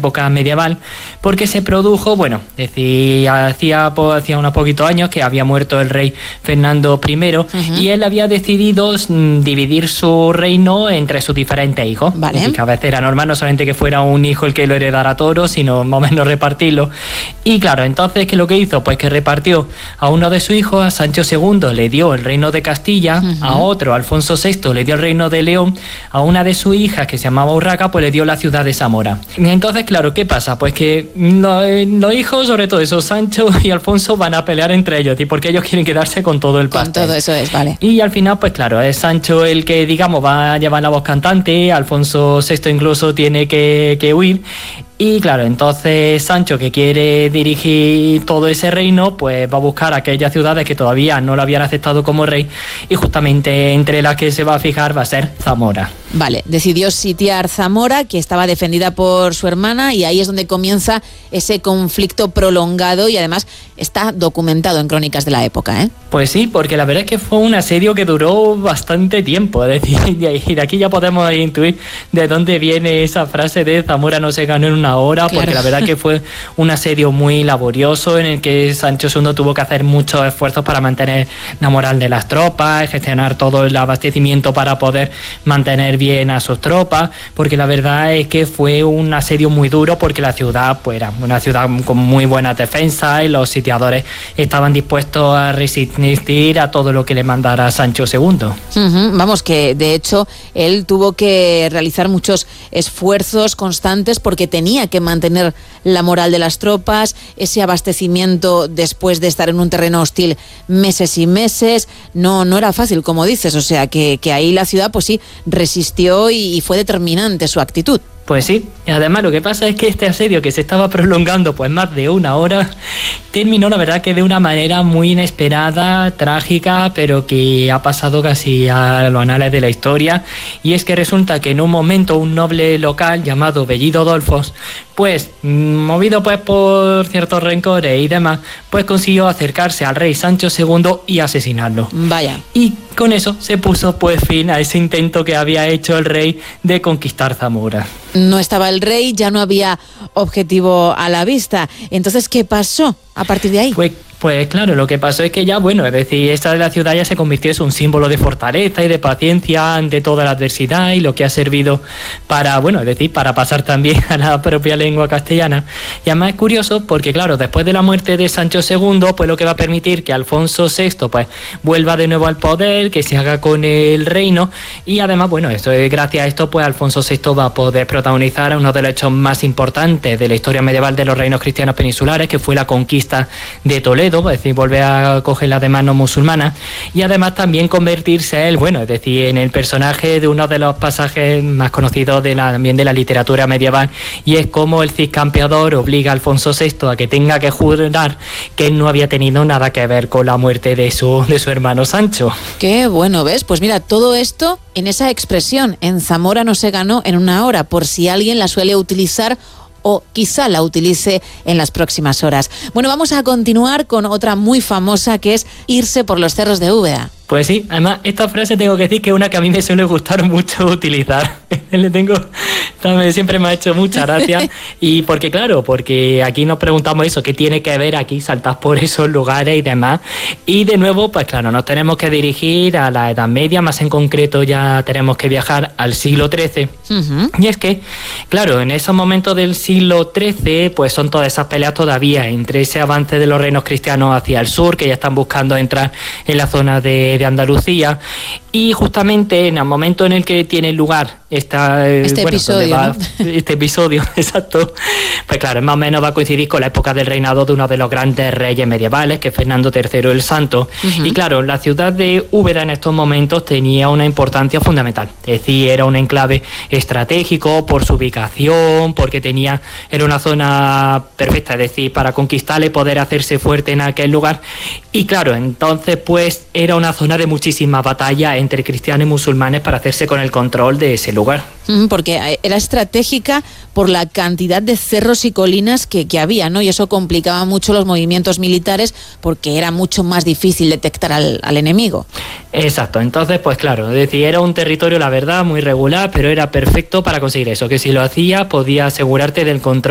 época medieval, porque se produjo, bueno, es decir, hacía unos poquitos años que había muerto el rey Fernando I, y él había decidido dividir su reino entre sus diferentes hijos. Vale. Es decir, que a veces era normal no solamente que fuera un hijo el que lo heredara todo, sino más o menos repartirlo. Y claro, entonces, ¿qué es lo que hizo? Pues que repartió a uno de sus hijos, a Sancho II, le dio el reino de Castilla, a otro, Alfonso VI, le dio el reino de León, a una de sus hijas, que se llamaba Urraca, pues le dio la ciudad de Zamora. Entonces, claro, ¿qué pasa? Pues que los hijos, sobre todo eso, Sancho y Alfonso, van a pelear entre ellos, ¿sí? Porque ellos quieren quedarse con todo el pastel. Con todo eso es, vale. Y al final, pues claro, es Sancho el que, digamos, va a llevar la voz cantante, Alfonso VI incluso tiene que huir. Y claro, entonces Sancho, que quiere dirigir todo ese reino, pues va a buscar aquellas ciudades que todavía no lo habían aceptado como rey, y justamente entre las que se va a fijar va a ser Zamora. Vale, decidió sitiar Zamora, que estaba defendida por su hermana, y ahí es donde comienza ese conflicto prolongado, y además está documentado en crónicas de la época, ¿eh? Pues sí, porque la verdad es que fue un asedio que duró bastante tiempo, es decir, y de aquí ya podemos intuir de dónde viene esa frase de Zamora no se ganó en una hora, claro. Porque la verdad que fue un asedio muy laborioso en el que Sancho II tuvo que hacer muchos esfuerzos para mantener la moral de las tropas, gestionar todo el abastecimiento para poder mantener bien a sus tropas, porque la verdad es que fue un asedio muy duro, porque la ciudad pues era una ciudad con muy buena defensa y los sitiadores estaban dispuestos a resistir a todo lo que le mandara Sancho II. Vamos, que de hecho él tuvo que realizar muchos esfuerzos constantes porque tenía que mantener la moral de las tropas, ese abastecimiento después de estar en un terreno hostil meses y meses. No era fácil, como dices, o sea que ahí la ciudad pues sí resistió y fue determinante su actitud. Pues sí, y además lo que pasa es que este asedio, que se estaba prolongando pues más de una hora, terminó la verdad que de una manera muy inesperada, trágica, pero que ha pasado casi a los anales de la historia. Y es que resulta que en un momento un noble local llamado Bellido Dolfos, pues movido pues por ciertos rencores y demás, pues consiguió acercarse al rey Sancho II y asesinarlo. Vaya. Y con eso se puso pues fin a ese intento que había hecho el rey de conquistar Zamora. No estaba el rey, ya no había objetivo a la vista. Entonces, ¿qué pasó a partir de ahí? Pues claro, lo que pasó es que ya, bueno, es decir, esta de la ciudad ya se convirtió en un símbolo de fortaleza y de paciencia ante toda la adversidad, y lo que ha servido para, bueno, es decir, para pasar también a la propia lengua castellana. Y además es curioso porque, claro, después de la muerte de Sancho II, pues lo que va a permitir que Alfonso VI, pues, vuelva de nuevo al poder, que se haga con el reino, y además, bueno, esto es gracias a esto, pues Alfonso VI va a poder protagonizar uno de los hechos más importantes de la historia medieval de los reinos cristianos peninsulares, que fue la conquista de Toledo, es decir, volver a coger las demás no musulmanas, y además también convertirse él, bueno, es decir, en el personaje de uno de los pasajes más conocidos también de la literatura medieval, y es como el Cid Campeador obliga a Alfonso VI a que tenga que jurar que él no había tenido nada que ver con la muerte de su hermano Sancho. Qué bueno, ¿ves? Pues mira, todo esto en esa expresión, en Zamora no se ganó en una hora, por si alguien la suele utilizar o quizá la utilice en las próximas horas. Bueno, vamos a continuar con otra muy famosa, que es irse por los cerros de Úbeda. Pues sí, además esta frase tengo que decir que es una que a mí me suele gustar mucho utilizar. Siempre me ha hecho mucha gracia. Y porque aquí nos preguntamos eso, ¿qué tiene que ver aquí saltar por esos lugares y demás? Y de nuevo, pues claro, nos tenemos que dirigir a la Edad Media, más en concreto ya tenemos que viajar al siglo XIII. Y es que, claro, en esos momentos del siglo XIII, pues son todas esas peleas todavía entre ese avance de los reinos cristianos hacia el sur, que ya están buscando entrar en la zona de Andalucía, y justamente en el momento en el que tiene lugar este episodio, exacto, pues claro, más o menos va a coincidir con la época del reinado de uno de los grandes reyes medievales, que es Fernando III el Santo. Y claro, la ciudad de Úbeda en estos momentos tenía una importancia fundamental, es decir, era un enclave estratégico por su ubicación, porque era una zona perfecta, es decir, para conquistarle, poder hacerse fuerte en aquel lugar. Y claro, entonces pues era una zona de muchísimas batallas entre cristianos y musulmanes para hacerse con el control de ese lugar. Porque era estratégica por la cantidad de cerros y colinas que había, ¿no? Y eso complicaba mucho los movimientos militares, porque era mucho más difícil detectar al enemigo. Exacto, entonces pues claro, es decir, era un territorio, la verdad, muy regular, pero era perfecto para conseguir eso, que si lo hacía podía asegurarte del control